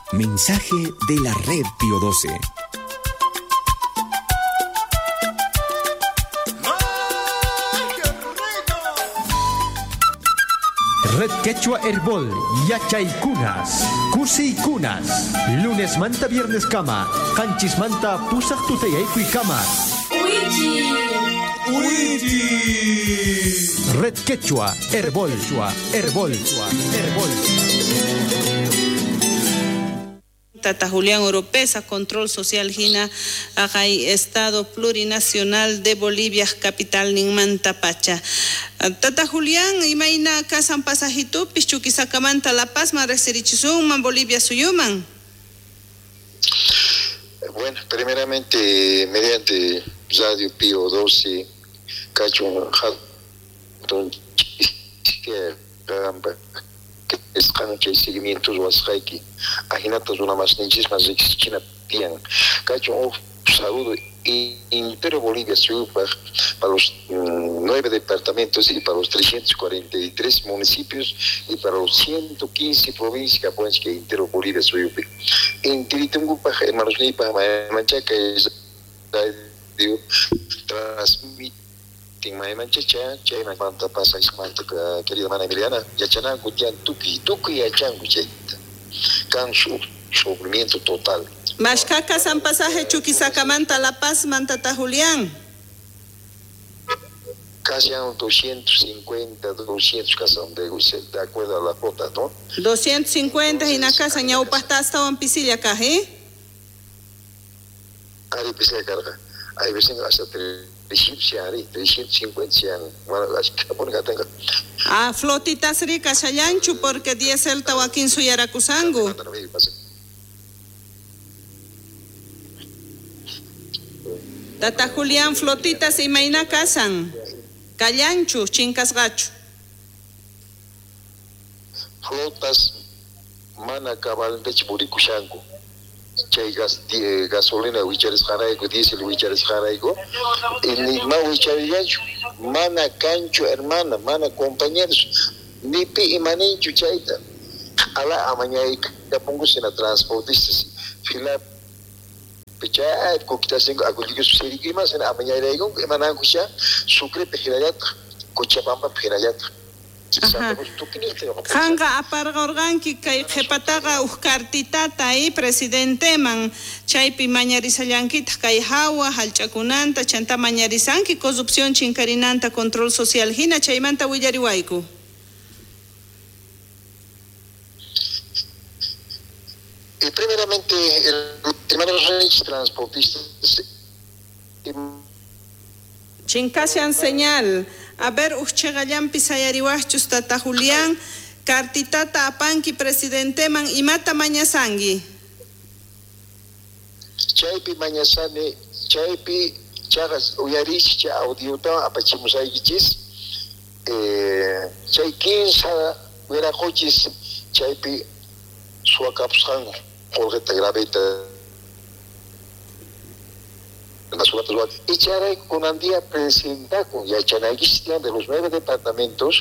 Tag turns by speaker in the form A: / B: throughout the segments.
A: Mensaje de la Red Pío XII.
B: Red Quechua Herbol, Yachaykunas, Kusiykunas, lunes manta viernes kama, kanchis manta pusak tutayaykuy kama.
C: Uiti.
B: Red Quechua Herbol, Herbol.
D: Tata Julián Oropesa, Control Social Gina, Agay, Estado Plurinacional de Bolivia, capital Ninmanta Pacha. Tata Julián, imaina kasan pasajitu, pichuquisacamanta La Paz, Mareserichizumman, Bolivia Suyuman.
E: Bueno, primeramente, mediante Radio Pío XII, Cacho Hatton, que es cancha y seguimientos washaiki, aginatas una más ninchismas exchina tian, Cacho saludo entero Bolivia para los 9 departamentos y para los 343 municipios y para los 115 provincias que entero Bolivia suyupe. En Tiritungu para hermanos Nipa, Manchaca es transmite Manchacha, Chayna Manta pasa Ismanta, querida mana Emiliana, Yachana Gutian Tuki y Achangu Chaita. Canso, sufrimiento total.
D: Mashkaka San Pasaje Chuquisacamanta La Paz, Mantata Julián.
E: Casi a 250, 200 casas de acuerdo a la cuota, ¿no?
D: 250 y na casa ñaupasta hasta un pisilla caje.
E: Hay pisilla carga. Hay veces hasta 350
D: Ah, flotitas ricas allanchu porque 10 el tawaquín suyaracusangu. Tata Julián, flotitas y maina casan. Callanchu, chincas gacho.
E: Flotas, mana cabal de Chiburicuchango. Chay gasolina, huichares jaraigo, diésel, huichares jaraigo. Y ma huicharillancho, mana cancho, hermana, mana compañeros. Nipi y manincho chaita. Ala amañay, capongos en la transportistas. Fila. Pecah, kokitasin aguligo serigima sen amañairaigo, emanangusha, sucre pejirayat, cochabamba pejirayat.
D: Hanga aparga organki kay jepataga uskartitata ahí presidente man chaypi mañarisallankita kay hawa halchakunanta chanta mañarisanki corrupción chinkarinanta control social hina chaymanta willariwayku.
E: Primeramente, el hermano transportista.
D: Chincasian señal. A ver, Uchegayan Pisayariwachus Tata Julián, Cartitata Apanki Presidente Man y Mata Mañasangi.
E: Chaypi Mañasane, Chaypi Chagas Uyarich, Cha Audiota, Apachimusaichis, Chay 15 Veracochis, Chaypi Suacapsango. Jorge Graveta y Charay con Andía presenta con Yachanaguistia de los 9 departamentos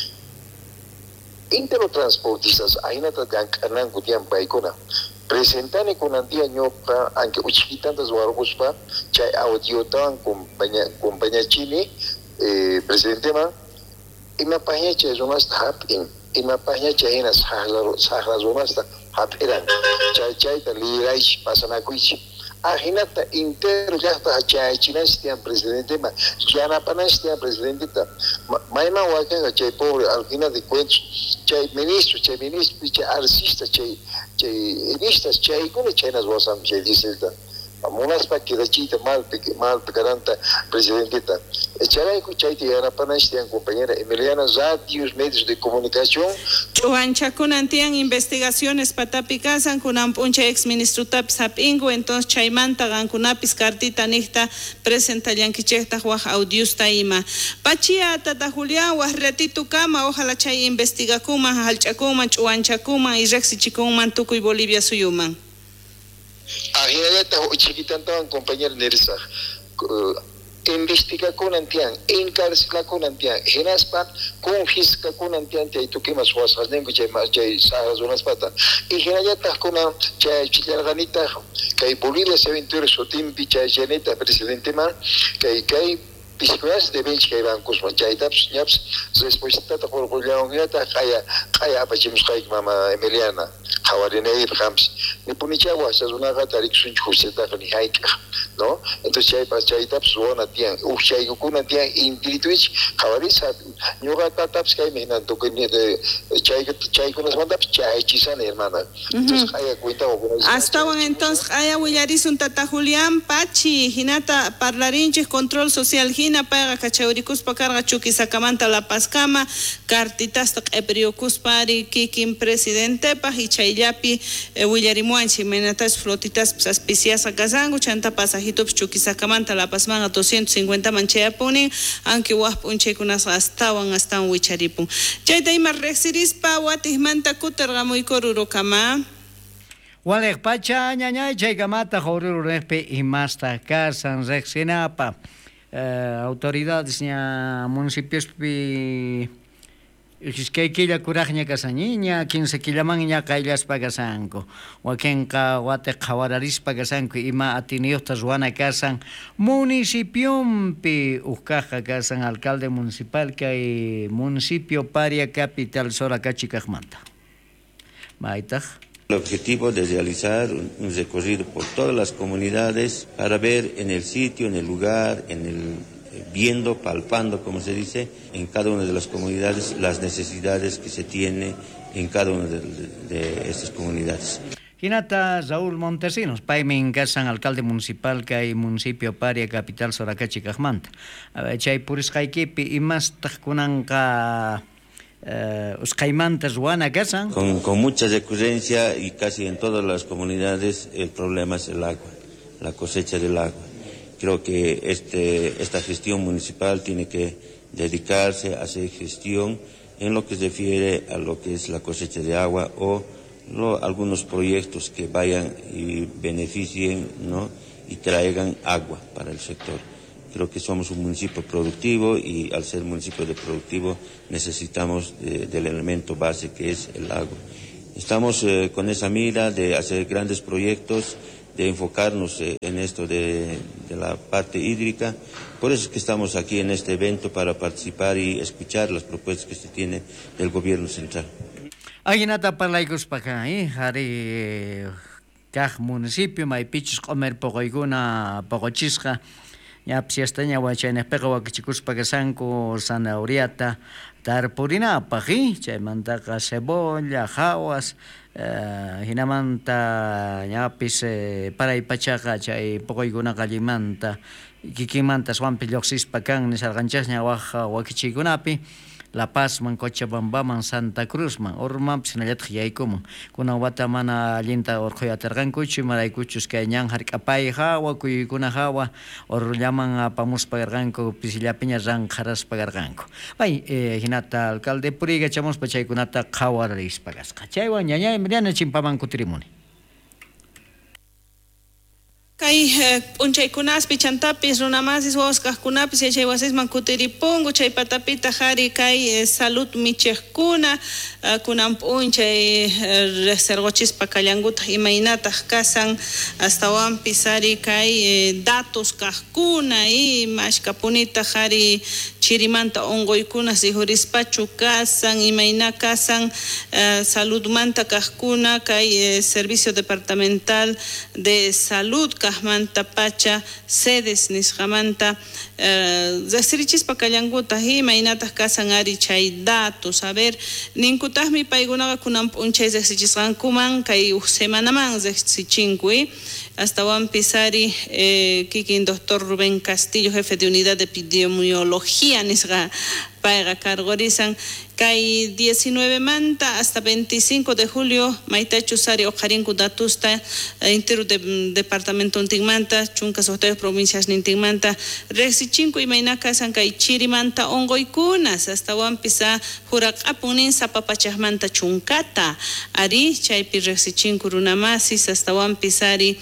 E: intertransportistas Ainata Ganangu Diampaicona presentan con Andía Ñopa aunque Uchiquitantas Warguspa Chay Audiotan compañía Chile presidente Ma y me página Chay Zonasta Hapin y me página Chaynas Sahara Zonasta Haperan Chay Taliraish Pasanacuichi Ahinata intero ya está Chaychinastian presidente ma ya na panastian presidente ta maima waka chay pobre al final de cuentos chay ministro chay artista chay enistas chay con chaynas wasam chay dice ta monas pa que chita mal pecaranta presidente ta charay ku chay ya panastian compañera Emiliana Zadius medios de comunicación
D: Chuancha kunantian investigaciones patapicasan kunam puncha ex ministro tapsapingo entonces chaymanta gankunapis cartita nihta presentayan kichekta waj audiusta ima pachia Tata Julián waj ratitu kama ojalá chay investigakuma halchakuma chuanchakuma y rexichikuma tukuy Bolivia suyuman
E: Ajinayata chiquitantawan compañera Nerissa investiga kunantian, encarcela kunantian, genaspa, confisca kunantian, chay tuquimas huasas nengu chay sajas unas pata. Y genayata kuna chay chillarganita, kay Bolivia se ventura sotimpi chay geneta presidente man, kay piscuas de bench que van cosmo chay taps ñaps, respuesta por bolleoneta kaya apachimus kay mama Emiliana. Hawarinei Rams, ni punichawa, se una gata rixun chuseta ni haika, ¿no? Entonces chay taps zona tian, chay kuna tian individuich, hawarisa, ñuga taps kay mena to que chay kunas mandaps chay chisan hermana. Entonces haya cuenta o
D: hasta entonces haya willarizun tata Julián Pachi, hinata parlarinches control social hina paga cachauricus pa carga chuki sacamanta la pascama, cartitas ebriocus pari kikin presidente pa hichayllapi willarimuanchi menatas flotitas especias a casango chanta pasajitos chuki sacamanta la pasmanga 250 manchea ponen aunque wapunche kunas hasta un wicharipun chayta ima rexirispa watismanta kuterga muy koruro kama
C: Walek pacha ñañay chaykamata joruru respe imasta kasan rexinapa autoridades ña municipios pi que killa kurajña kasañiña 15 killaman ña kayllaspa kasanku wakenka wate qhawararispa kasanku ima atiniyuqta ruwana kasan municipiopi uqkaqa kasan alcalde municipal kay municipio Paria capital Sorakachi kaqmanta maytaj.
F: El objetivo de realizar un recorrido por todas las comunidades para ver en el sitio, en el lugar, viendo, palpando, como se dice, en cada una de las comunidades las necesidades que se tiene en cada una de estas comunidades.
C: Hinata Raúl Montesinos, paimin kasan alcalde municipal kay municipio Paria capital Sorakachi kaqmanta. Chay purisqaykipi imastaj kunanqa
F: con mucha recurrencia y casi en todas las comunidades el problema es el agua, la cosecha del agua. Creo que esta gestión municipal tiene que dedicarse a hacer gestión en lo que se refiere a lo que es la cosecha de agua o algunos proyectos que vayan y beneficien, ¿no?, y traigan agua para el sector. Creo que somos un municipio productivo y al ser municipio productivo necesitamos del elemento base que es el agua. Estamos con esa mira de hacer grandes proyectos, de enfocarnos en esto de la parte hídrica. Por eso es que estamos aquí en este evento para participar y escuchar las propuestas que se tiene del gobierno central.
C: Aginata parlaikus pakay, hari kah municipio may pichis comer pogoyguna pogochisqa. Ya psiastaña huachanepega huaquichikuspa kasanku zanahoriata tarpurinapaq chaymanta cebolla jawas hinamanta ñapis paray pachaqa chay poqoykunaqa allimanta kikimanta swanpi lluqsispa kan nisarqanchaqña huaquichiykunapi La Paz man Cochabamba man Santa Cruz man urmanpis hinallataq yaykuman kunan wata mana allinta urquyatarqankuchu maraykuchus kay ñan hark'apay hawa kuykuna hawa llaman apamuspa karqanku pisillapiña ranqaraspa karqanku pay hinata alcalde puriga chamuspa chaykunata qhawararispa kasqa chaywan ñañay Emiliana chimpaman kutirimuni.
D: Kay unchaykunaspi chantapis runamasis wawaskaqkunapis yachaywasis kutiripungu chay patapita hari kay salud michiqkuna kunan p'unchay reservochispa kallankuta imaynataq kasan astawanpis hari kay datos kaqkuna y mashkapunita hari chirimanta ongoykuna sihurispachu kasan imayna kasan saludmanta kaqkuna kay servicio departamental de salud Manta pacha sedes nisqamanta zasirichispa kallankuta imaynatas kasan ari chay datos a ver ninkutaqmi paykunaqa kunan p'unchay zasirichisqankuman kay semanaman zasirichinkuy hasta pisari kikin doctor Rubén Castillo jefe de unidad de epidemiología nisqa paiga cargorizan kay 19 manta hasta 25 de julio maitachu sari oqarinku datusta intero de departamento Tinmanta chunka sohtayo provincias Nintinmanta reksichinko imaynaka san kay chirimanta ongoykunas hasta wampisa huraqapunin sapapachaqmanta chunkata ari chaypi reksichinko runamasis hasta wampisari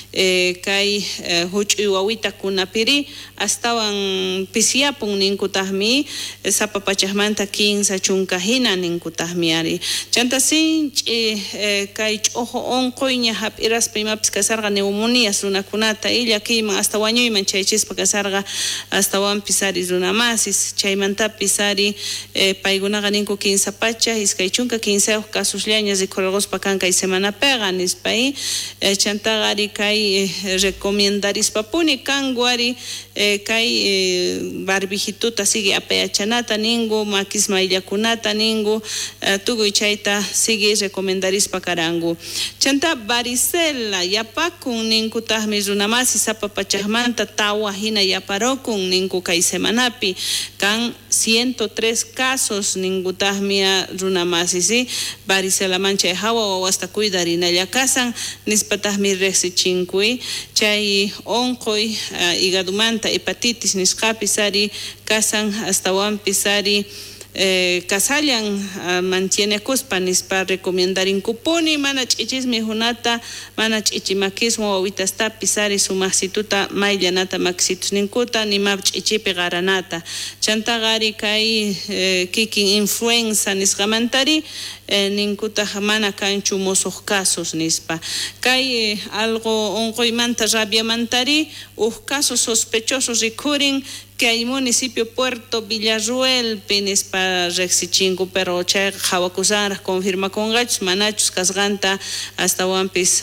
D: kay huch'uy wawita kunapiri astawan pisiapun ninkutaqmi sapapachaqmanta 15 chunka hina ninkutaqmi ari chanta sinch'i kay ch'uju onquyña hap'iraspa imapis kasarqa neumonias runakunata illakiyman hasta wañuyman chaychispa kasarqa hasta wampisari runamasis chaymantapis ari paykunaqa ninku 15 pacha iskay chunka 15 casusllañas rikuruspa kan kay semanapiqa nispay chantaqa ari kay recomendarispa-puni kangu ari kay barbijituta sigue apayachanata ningu makisma illakunata ningu tukuy chayta sigue recomendarispa karangu chanta varicela yapakun ninkutaqmi runamasi sapapachaqmanta tawa hina yaparokun ninku kay semanapi kan 103 casos ninkutaqmi runamasi si varicela mancha hawa wawasta cuidarinalla kasan nispataqmi reksichinkuy chay onqoy igadumanta hepatitis nisqapis ari kasan hasta wampisari kasallan mantiene-kuspa nispa recomendarinkupuni mana ch'ichismi hunata mana ch'ichimakismu wawitastapis ari sumaksituta mayllanata maksitus ninkuta nima ch'ichipi qaranata chantaqa ari kay kikin influenza nisqamantari ninkuta mana kanchu musuq casos nispa kay algo onqoymanta rabiamantari casos sospechosos rikurin que hay municipio Puerto Villarruel penes para Rexichingo pero che hawakusar confirma con gachos manachos casganta hasta wampis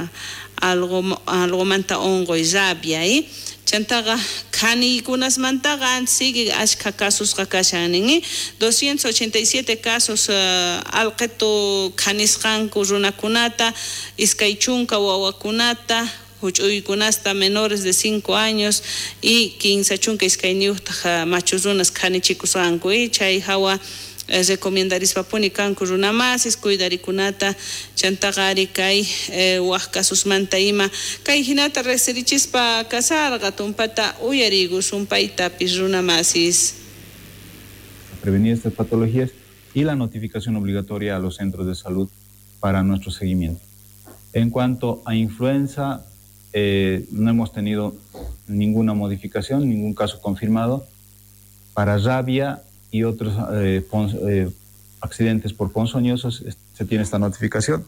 D: algo manta ongo y rabia ahí chantaga kani kunas mantagan sigue ashka casos kakashanin 287 casos alqeto kanisqan kurunakunata iskaychunka wawakunata huch'uykunasta menores de 5 años y 15 chunka iskayniuqta machurunas kanichikusqanku y chay hawa recomendarispa-puni kanku runamasis cuidarikunata chantaqa ari kay waq casusmanta ima kay hinata resirichispa kasarqa tumpata uyarigu sumpaytapis runamasis.
G: Prevenir estas patologías y la notificación obligatoria a los centros de salud para nuestro seguimiento. En cuanto a influenza, no hemos tenido ninguna modificación, ningún caso confirmado. Para rabia y otros accidentes por ponzoñosos se tiene esta notificación.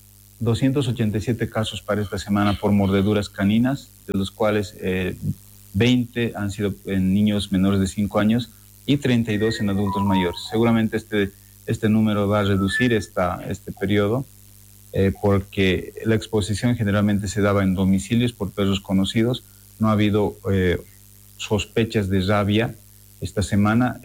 G: 287 casos para esta semana por mordeduras caninas, de los cuales 20 han sido en niños menores de 5 años y 32 en adultos mayores. Seguramente este número va a reducir este periodo porque la exposición generalmente se daba en domicilios por perros conocidos. No ha habido sospechas de rabia esta semana.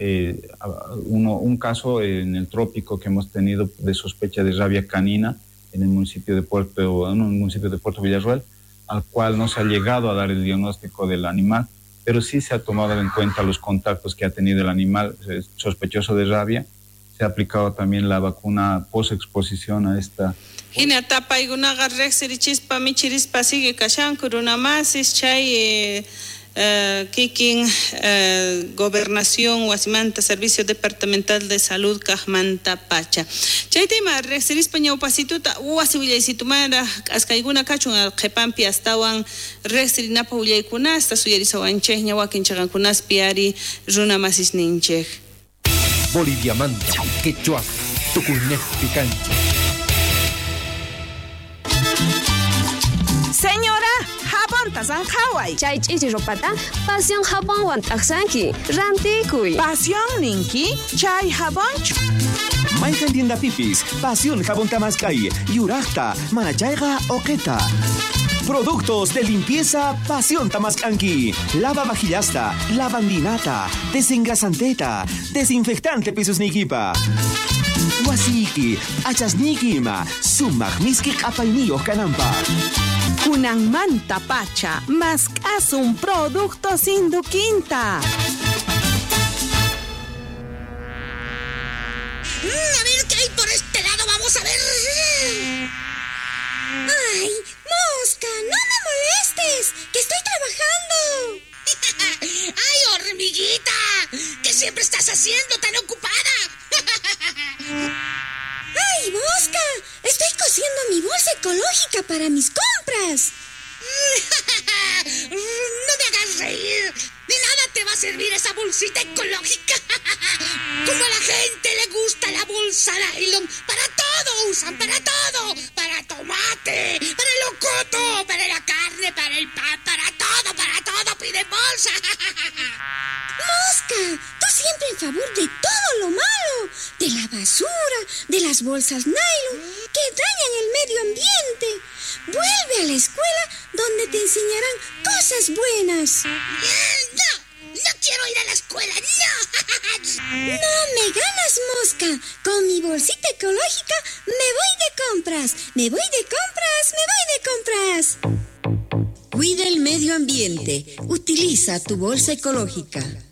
G: Un caso en el trópico que hemos tenido de sospecha de rabia canina en el municipio de Puerto Villarruel, al cual no se ha llegado a dar el diagnóstico del animal, pero sí se ha tomado en cuenta los contactos que ha tenido el animal sospechoso de rabia. Se ha aplicado también la vacuna post-exposición a esta.
D: Hinata paigunaga rexirichispa michirispa sigue kashanku runamasis chay kikin gobernación wasimanta servicio departamental de salud kahmanta pacha chay tema rexerispa ñawpasituta wasiwillaysitumara askayguna kachun qhepampi astawan rexerinapa willaykuna hasta suyarisawanchej ñawakinchaqankunaspi ari runamasis ninchej.
B: Bolivia Manta, Quechua, Tucunej Picante.
H: Señora, jabón tazan hawai.
I: Chay chichi ropata, pasión jabón wan taksanki, rantikuy.
H: Pasión ninki, chay jabón.
A: Maikan tienda pipis, pasión jabón tamascay, yurachta, manachaiga oqueta. Productos de limpieza Pasión Tamascanqui. Lava vajillasta, lavandinata, desengrasanteta, desinfectante pisos niquipa. Wasiki, achasnikima, sumagmiski apainio canampa.
H: Kunan manta pacha, maskas un producto sin duquinta.
J: vamos a ver. ¡Ay, Mosca, no me molestes! ¡Que estoy trabajando! ¡Ay, hormiguita! ¿Qué siempre estás haciendo tan ocupada? ¡Ay, Mosca! Estoy cosiendo mi bolsa ecológica para mis compras. No me hagas reír. De nada te va a servir esa bolsita ecológica. Como a la gente le gusta la bolsa nylon, para todo usan, para todo. Para tomate, para el locoto, para la carne, para el pan, para todo piden bolsa. Mosca, tú siempre en favor de todo lo malo. De la basura, de las bolsas nylon, que dañan el medio ambiente. Vuelve a la escuela donde te enseñarán cosas buenas. No quiero ir a la escuela, no. No me ganas, Mosca. Con mi bolsita ecológica me voy de compras. Me voy de compras.
K: Cuida el medio ambiente. Utiliza tu bolsa ecológica.